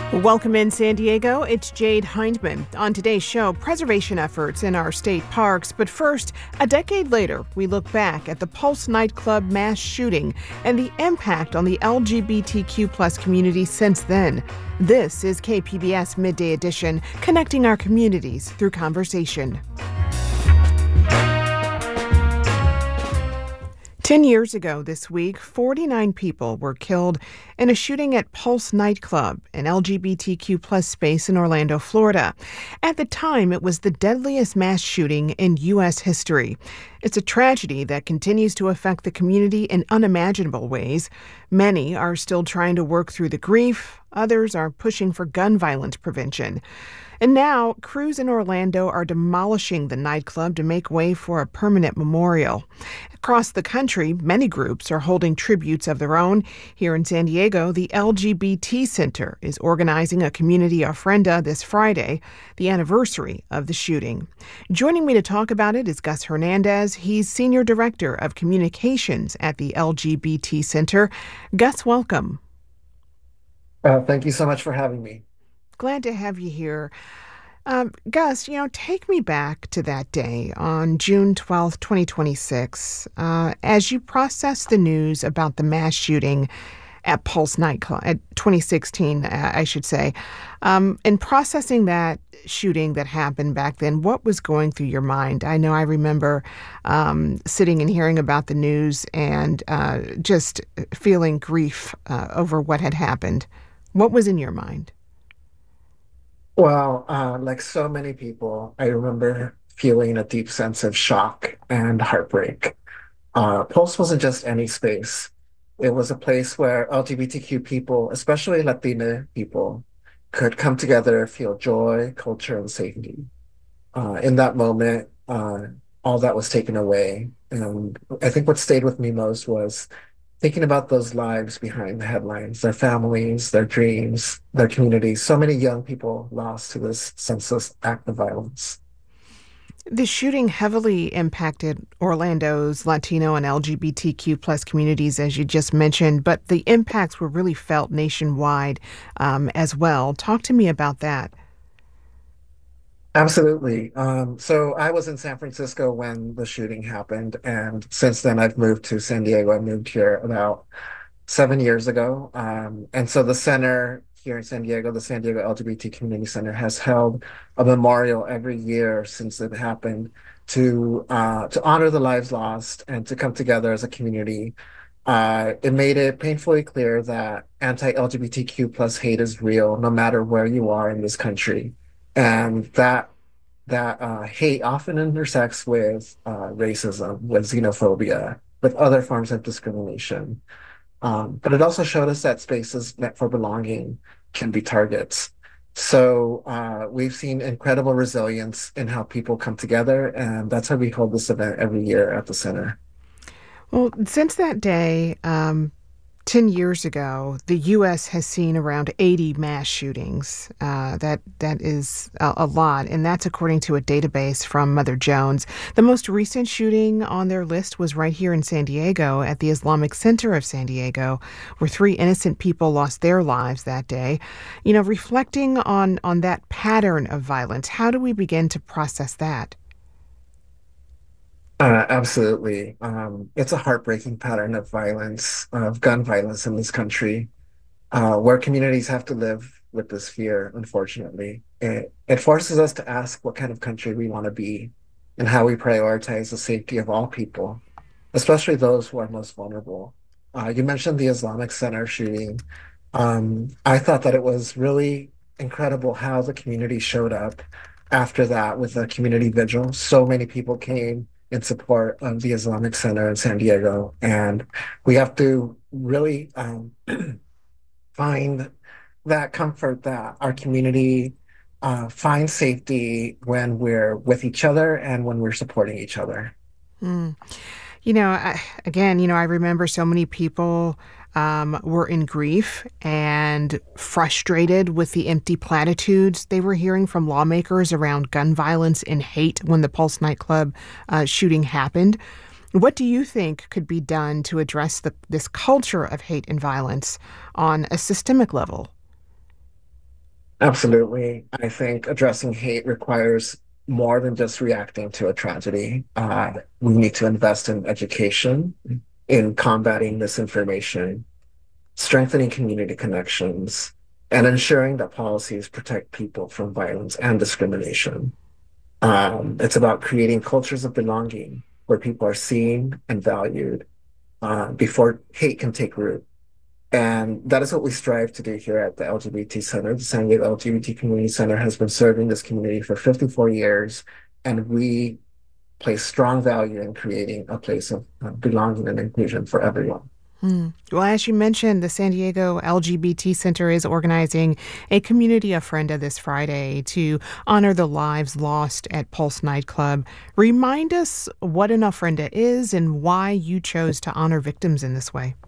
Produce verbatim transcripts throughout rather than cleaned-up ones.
Welcome in San Diego, it's Jade Hindman. On today's show, preservation efforts in our state parks. But first, a decade later, we look back at the Pulse nightclub mass shooting and the impact on the L G B T Q plus community since then. This is K P B S Midday Edition, connecting our communities through conversation. Ten years ago this week, forty-nine people were killed in a shooting at Pulse nightclub, an L G B T Q plus space in Orlando, Florida. At the time, it was the deadliest mass shooting in U S history. It's a tragedy that continues to affect the community in unimaginable ways. Many are still trying to work through the grief. Others are pushing for gun violence prevention. And now, crews in Orlando are demolishing the nightclub to make way for a permanent memorial. Across the country, many groups are holding tributes of their own. Here in San Diego, the L G B T Center is organizing a community ofrenda this Friday, the anniversary of the shooting. Joining me to talk about it is Gus Hernandez. He's Senior Director of Communications at the L G B T Center. Gus, welcome. Uh, thank you so much for having me. Glad to have you here. Um, Gus, you know, take me back to that day on June twelfth, twenty twenty-six, uh, as you process the news about the mass shooting at Pulse nightclub, at twenty sixteen, uh, I should say. Um, in processing that shooting that happened back then, what was going through your mind? I know I remember um, sitting and hearing about the news and uh, just feeling grief uh, over what had happened. What was in your mind? Well, uh, like so many people, I remember feeling a deep sense of shock and heartbreak. Uh, Pulse wasn't just any space. It was a place where L G B T Q people, especially Latina people, could come together, feel joy, culture, and safety. Uh, in that moment, uh, all that was taken away. And I think what stayed with me most was thinking about those lives behind the headlines, their families, their dreams, their communities. So many young people lost to this senseless act of violence. The shooting heavily impacted Orlando's Latino and L G B T Q plus communities, as you just mentioned, but the impacts were really felt nationwide um, as well. Talk to me about that. Absolutely. Um, so I was in San Francisco when the shooting happened, and since then I've moved to San Diego. I moved here about seven years ago. Um, and so the center here in San Diego, the San Diego L G B T Community Center, has held a memorial every year since it happened to uh, to honor the lives lost and to come together as a community. Uh, it made it painfully clear that anti-L G B T Q plus hate is real, no matter where you are in this country, and that that uh, hate often intersects with uh, racism, with xenophobia, with other forms of discrimination. Um, but it also showed us that spaces meant for belonging can be targets. So uh, we've seen incredible resilience in how people come together, and that's why we hold this event every year at the center. Well, since that day, um, ten years ago, the U S has seen around eighty mass shootings. Uh, that that is a, a lot, and that's according to a database from Mother Jones. The most recent shooting on their list was right here in San Diego at the Islamic Center of San Diego, where three innocent people lost their lives that day. You know, reflecting on on that pattern of violence, how do we begin to process that? Uh, absolutely. Um, it's a heartbreaking pattern of violence, of gun violence in this country, uh, where communities have to live with this fear, unfortunately. It, it forces us to ask what kind of country we want to be and how we prioritize the safety of all people, especially those who are most vulnerable. Uh, you mentioned the Islamic Center shooting. Um, I thought that it was really incredible how the community showed up after that with a community vigil. So many people came in support of the Islamic Center in San Diego, and we have to really um, find that comfort that our community uh, finds safety when we're with each other and when we're supporting each other. Mm. You know, I, again, you know, I remember so many people um, were in grief and frustrated with the empty platitudes they were hearing from lawmakers around gun violence and hate when the Pulse nightclub uh, shooting happened. What do you think could be done to address the, this culture of hate and violence on a systemic level? Absolutely. I think addressing hate requires more than just reacting to a tragedy. Uh, we need to invest in education, in combating misinformation, strengthening community connections, and ensuring that policies protect people from violence and discrimination. Um, it's about creating cultures of belonging where people are seen and valued uh, before hate can take root. And that is what we strive to do here at the L G B T Center. The San Diego L G B T Community Center has been serving this community for fifty-four years, and we place strong value in creating a place of uh, belonging and inclusion for everyone. Hmm. Well, as you mentioned, the San Diego L G B T Center is organizing a Community Ofrenda this Friday to honor the lives lost at Pulse nightclub. Remind us what an ofrenda is and why you chose to honor victims in this way.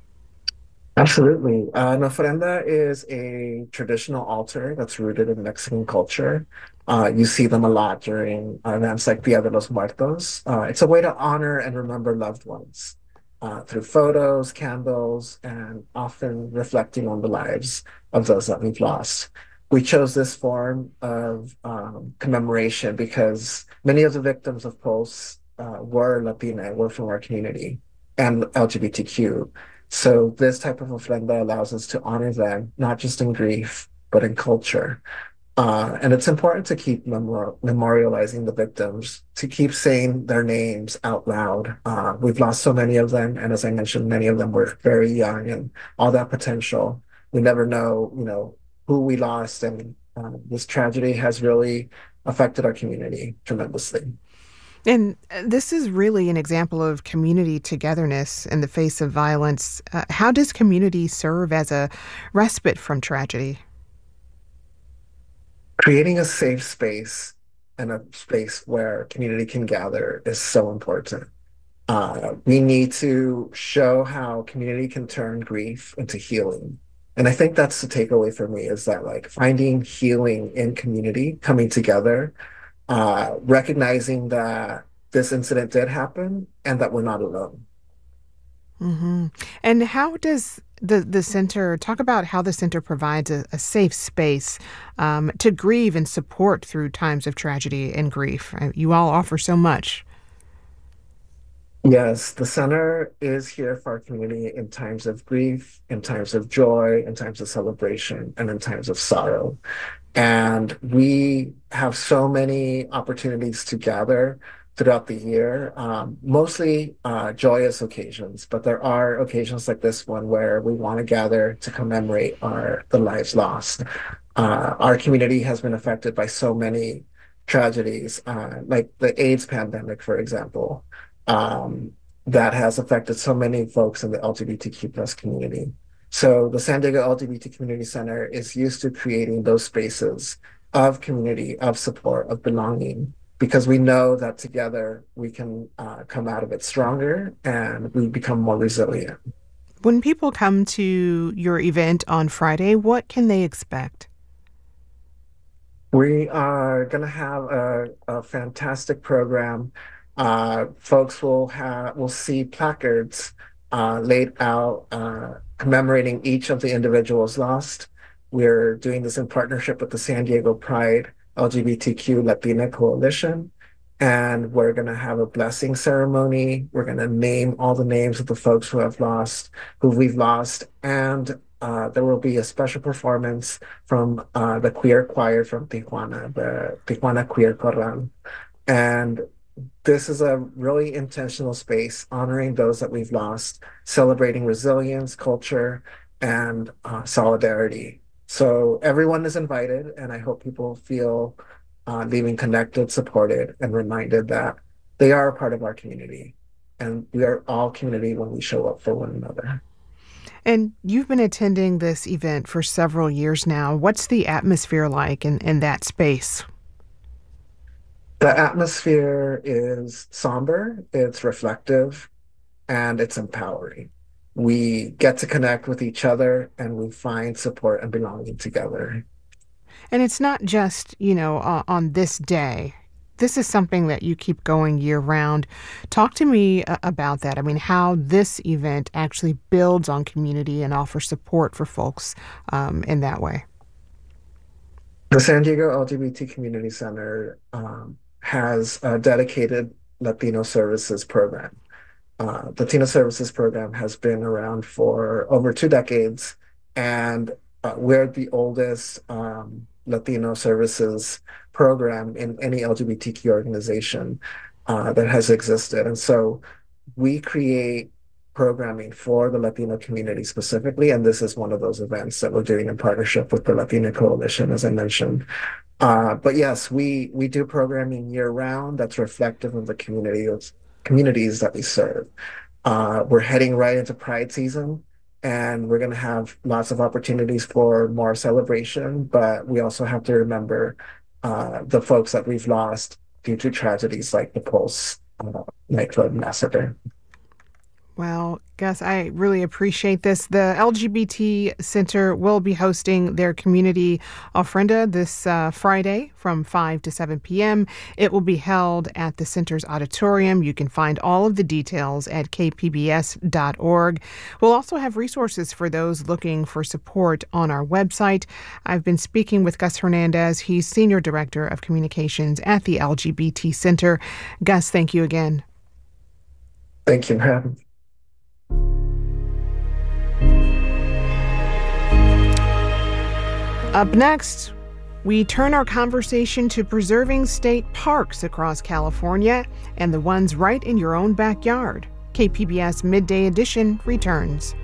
Absolutely. Uh, an ofrenda is a traditional altar that's rooted in Mexican culture. Uh, you see them a lot during events like Dia de los Muertos. Uh, it's a way to honor and remember loved ones uh, through photos, candles, and often reflecting on the lives of those that we've lost. We chose this form of um, commemoration because many of the victims of Pulse uh, were Latina, were from our community, and L G B T Q. So this type of ofrenda allows us to honor them, not just in grief, but in culture. Uh, and it's important to keep memor- memorializing the victims, to keep saying their names out loud. Uh, we've lost so many of them, and as I mentioned, many of them were very young and all that potential. We never know, you know, who we lost, and uh, this tragedy has really affected our community tremendously. And uh, this is really an example of community togetherness in the face of violence. Uh, how does community serve as a respite from tragedy? Creating a safe space and a space where community can gather is so important. Uh, we need to show how community can turn grief into healing. And I think that's the takeaway for me is that like finding healing in community, coming together, uh, recognizing that this incident did happen and that we're not alone. Hmm. And how does the, the center talk about how the center provides a, a safe space um, to grieve and support through times of tragedy and grief? Uh, You all offer so much. Yes, the center is here for our community in times of grief, in times of joy, in times of celebration, and in times of sorrow. And we have so many opportunities to gather throughout the year, um, mostly uh, joyous occasions, but there are occasions like this one where we want to gather to commemorate our the lives lost. Uh, our community has been affected by so many tragedies, uh, like the AIDS pandemic, for example, um, that has affected so many folks in the L G B T Q plus community. So the San Diego L G B T Community Center is used to creating those spaces of community, of support, of belonging, because we know that together we can uh, come out of it stronger and we become more resilient. When people come to your event on Friday, what can they expect? We are going to have a, a fantastic program. Uh, folks will have will see placards uh, laid out uh, commemorating each of the individuals lost. We're doing this in partnership with the San Diego Pride L G B T Q Latina Coalition. And we're going to have a blessing ceremony. We're going to name all the names of the folks who have lost, who we've lost. And uh, there will be a special performance from uh, the queer choir from Tijuana, the Tijuana Queer Corral. And this is a really intentional space honoring those that we've lost, celebrating resilience, culture, and uh, solidarity. So everyone is invited, and I hope people feel uh, leaving connected, supported, and reminded that they are a part of our community. And we are all community when we show up for one another. And you've been attending this event for several years now. What's the atmosphere like in, in that space? The atmosphere is somber, it's reflective, and it's empowering. We get to connect with each other and we find support and belonging together. And it's not just, you know, uh, on this day. This is something that you keep going year round. Talk to me uh, about that. I mean, how this event actually builds on community and offers support for folks um, in that way. The San Diego L G B T Community Center um, has a dedicated Latino services program. Uh, the Latino Services Program has been around for over two decades, and uh, we're the oldest um, Latino services program in any L G B T Q organization uh, that has existed. And so we create programming for the Latino community specifically, and this is one of those events that we're doing in partnership with the Latina Coalition, as I mentioned. Uh, but yes, we we do programming year round that's reflective of the community of communities that we serve. Uh, we're heading right into Pride season, and we're going to have lots of opportunities for more celebration. But we also have to remember uh, the folks that we've lost due to tragedies like the Pulse uh, nightclub massacre. Well, Gus, I really appreciate this. The L G B T Center will be hosting their community ofrenda this uh, Friday from five to seven p.m. It will be held at the center's auditorium. You can find all of the details at k p b s dot org. We'll also have resources for those looking for support on our website. I've been speaking with Gus Hernandez. He's Senior Director of Communications at the L G B T Center. Gus, thank you again. Thank you for having me. Up next, we turn our conversation to preserving state parks across California and the ones right in your own backyard. K P B S Midday Edition returns.